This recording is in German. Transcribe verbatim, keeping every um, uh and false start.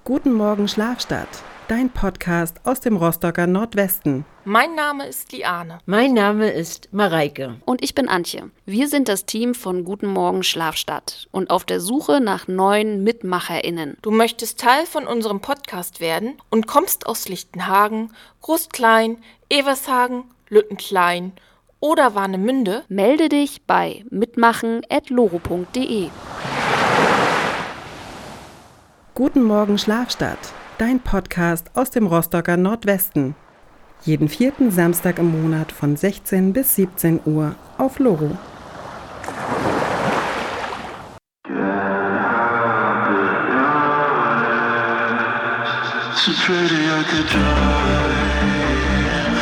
Guten Morgen Schlafstadt, dein Podcast aus dem Rostocker Nordwesten. Mein Name ist Liane. Mein Name ist Mareike. Und ich bin Antje. Wir sind das Team von Guten Morgen Schlafstadt und auf der Suche nach neuen MitmacherInnen. Du möchtest Teil von unserem Podcast werden und kommst aus Lichtenhagen, Groß-Klein, Evershagen, Lüttenklein oder Warnemünde? Melde dich bei mitmachen at loro punkt de. Guten Morgen Schlafstadt, dein Podcast aus dem Rostocker Nordwesten. Jeden vierten Samstag im Monat von sechzehn bis siebzehn Uhr auf Loro. It's pretty I could die.